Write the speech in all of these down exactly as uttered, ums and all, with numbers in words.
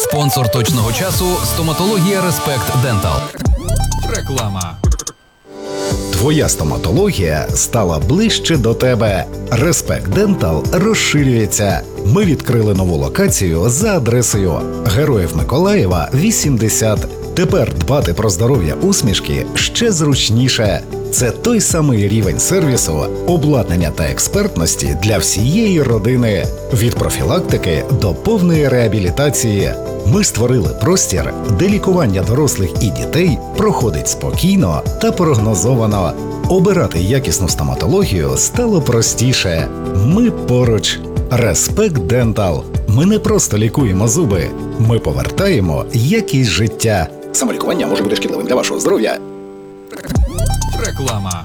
Спонсор точного часу – стоматологія Респект Дентал. Реклама. Твоя стоматологія стала ближче до тебе. Респект Дентал розширюється. Ми відкрили нову локацію за адресою Героїв Миколаєва, вісімдесят. Тепер дбати про здоров'я усмішки ще зручніше. Це той самий рівень сервісу, обладнання та експертності для всієї родини. Від профілактики до повної реабілітації. Ми створили простір, де лікування дорослих і дітей проходить спокійно та прогнозовано. Обирати якісну стоматологію стало простіше. Ми поруч. Респект Дентал. Ми не просто лікуємо зуби. Ми повертаємо якість життя. Самолікування може бути шкідливим для вашого здоров'я. Реклама.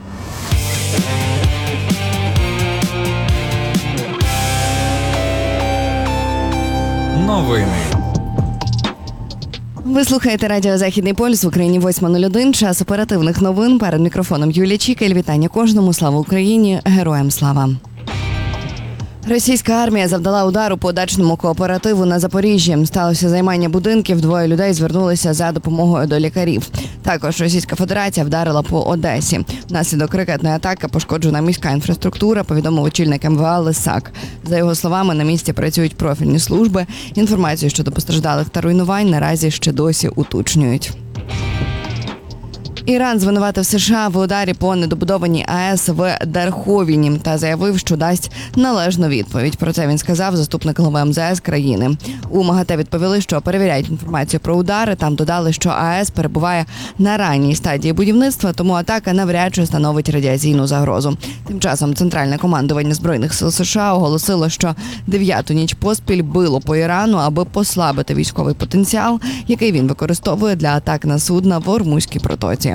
Новини. Ви слухаєте радіо «Західний полюс», в Україні восьма нуль один, час оперативних новин. Перед мікрофоном Юлія Чікель. Вітання кожному. Слава Україні! Героям слава! Російська армія завдала удару по дачному кооперативу на Запоріжжі. Сталося займання будинків, двоє людей звернулися за допомогою до лікарів. Також Російська Федерація вдарила по Одесі. Внаслідок ракетної атаки пошкоджена міська інфраструктура, повідомив очільник ем ве а Лисак. За його словами, на місці працюють профільні служби. Інформацію щодо постраждалих та руйнувань наразі ще досі уточнюють. Іран звинуватив США в ударі по недобудованій а ес в Дарховіні та заявив, що дасть належну відповідь. Про це він сказав заступник голови ем зе ес країни. У МАГАТЕ відповіли, що перевіряють інформацію про удари. Там додали, що а ес перебуває на ранній стадії будівництва, тому атака навряд чи становить радіаційну загрозу. Тим часом Центральне командування Збройних сил США оголосило, що дев'яту ніч поспіль било по Ірану, аби послабити військовий потенціал, який він використовує для атак на судна в Ормузькій протоці.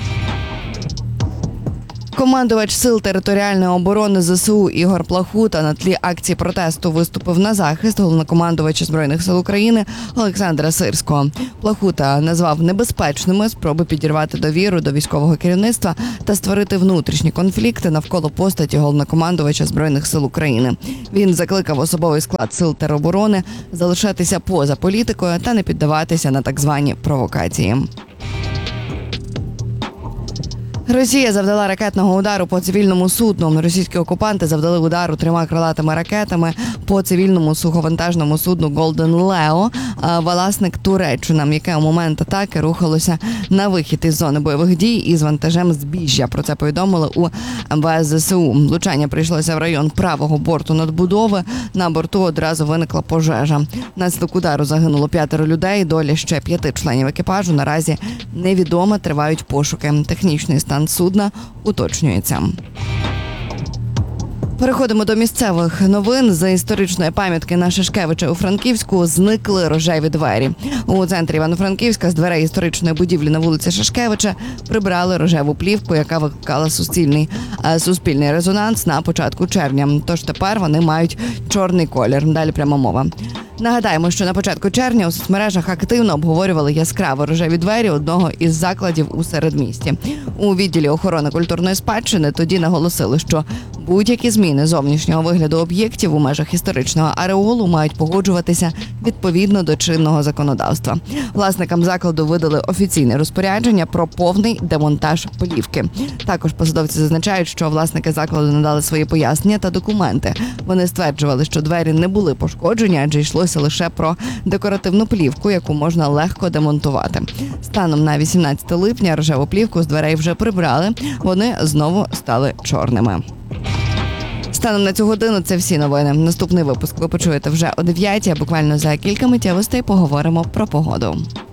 Командувач Сил територіальної оборони зе се у Ігор Плахута на тлі акції протесту виступив на захист головнокомандувача Збройних сил України Олександра Сирського. Плахута назвав небезпечними спроби підірвати довіру до військового керівництва та створити внутрішні конфлікти навколо постаті головнокомандувача Збройних сил України. Він закликав особовий склад Сил тероборони залишатися поза політикою та не піддаватися на так звані провокації. Росія завдала ракетного удару по цивільному судну. Російські окупанти завдали удару трьома крилатими ракетами по цивільному суховантажному судну «Голден Лео», власник Туреччина, яке у момент атаки рухалося на вихід із зони бойових дій із вантажем збіжжя. Про це повідомили у ем ве ес зе се у. Влучання прийшлося в район правого борту надбудови. На борту одразу виникла пожежа. Внаслідок удару загинуло п'ятеро людей. Доля ще п'яти членів екіпажу наразі невідома, тривають пошуки. Технічний стан судна уточнюється. Переходимо до місцевих новин. За історичної пам'ятки на Шашкевича у Франківську зникли рожеві двері. У центрі Івано-Франківська з дверей історичної будівлі на вулиці Шашкевича прибрали рожеву плівку, яка викликала суспільний, суспільний резонанс на початку червня. Тож тепер вони мають чорний колір. Далі пряма мова. Нагадаємо, що на початку червня у соцмережах активно обговорювали яскраво рожеві двері одного із закладів у середмісті. У відділі охорони культурної спадщини тоді наголосили, що будь-які зміни зовнішнього вигляду об'єктів у межах історичного ареолу мають погоджуватися відповідно до чинного законодавства. Власникам закладу видали офіційне розпорядження про повний демонтаж плівки. Також посадовці зазначають, що власники закладу надали свої пояснення та документи. Вони стверджували, що двері не були пошкоджені, адже йшлося лише про декоративну плівку, яку можна легко демонтувати. Станом на вісімнадцяте липня рожеву плівку з дверей вже прибрали, вони знову стали чорними. Станом на цю годину це всі новини. Наступний випуск ви почуєте вже о дев'ятій, а буквально за кілька миттєвостей поговоримо про погоду.